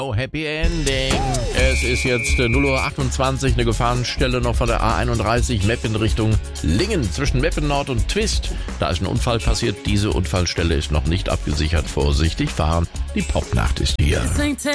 Oh, Happy Ending. Es ist jetzt 0:28 Uhr, eine Gefahrenstelle noch von der A31 Meppen Richtung Lingen zwischen Meppen Nord und Twist. Da ist ein Unfall passiert. Diese Unfallstelle ist noch nicht abgesichert. Vorsichtig fahren. Die Popnacht ist hier.